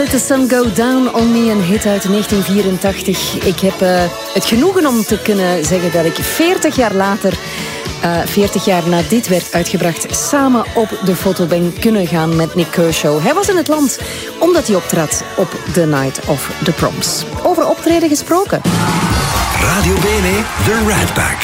Let the Sun Go Down on Me, een hit uit 1984. Ik heb het genoegen om te kunnen zeggen dat ik 40 jaar later... 40 jaar na dit werd uitgebracht, samen op de foto ben kunnen gaan met Nik Kershaw. Hij was in het land omdat hij optrad op The Night of the Proms. Over optreden gesproken. Radio Bene, The Rat Pack.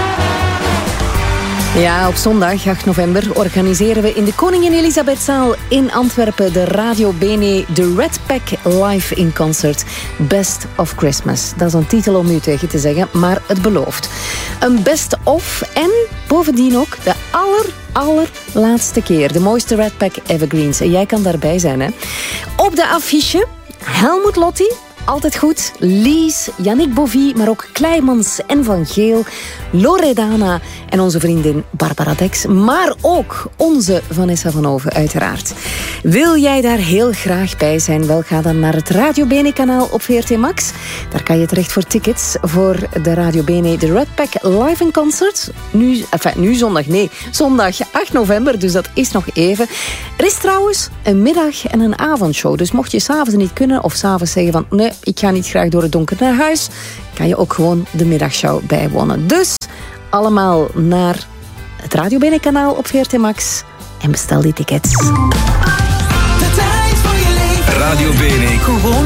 Ja, op zondag 8 november organiseren we in de Koningin Elisabethzaal in Antwerpen de Radio Bene The Rat Pack live in concert. Best of Christmas. Dat is een titel om u tegen te zeggen, maar het belooft. Een best of en bovendien ook de allerlaatste keer. De mooiste Rat Pack evergreens. En jij kan daarbij zijn, hè. Op de affiche Helmut Lotti. Altijd goed. Lies, Yannick Bovie, maar ook Kleimans en Van Geel, Loredana en onze vriendin Barbara Dex. Maar ook onze Vanessa van Oven, uiteraard. Wil jij daar heel graag bij zijn? Wel, ga dan naar het Radio Bene kanaal op VRT Max. Daar kan je terecht voor tickets voor de Radio Bene The Rat Pack live in concert. Nu zondag, nee. Zondag 8 november, dus dat is nog even. Er is trouwens een middag- en een avondshow. Dus mocht je s'avonds niet kunnen of s'avonds zeggen van... nee, ik ga niet graag door het donker naar huis, kan je ook gewoon de middagshow bijwonen. Dus allemaal naar het Radio Bene kanaal op VRT Max en bestel die tickets. De tijd voor je leven. Radio Bene. Gewoon